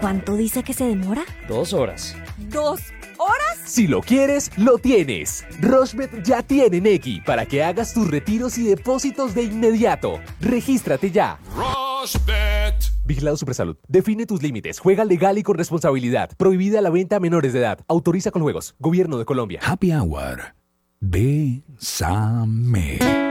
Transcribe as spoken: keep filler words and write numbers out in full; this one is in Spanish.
¿Cuánto dice que se demora? Dos horas. ¿Dos horas? Si lo quieres, lo tienes. Rushbet ya tiene Nequi para que hagas tus retiros y depósitos de inmediato. Regístrate ya. Rushbet. Vigilado Supersalud. Define tus límites. Juega legal y con responsabilidad. Prohibida la venta a menores de edad. Autoriza con juegos. Gobierno de Colombia. Happy Hour. Bésame.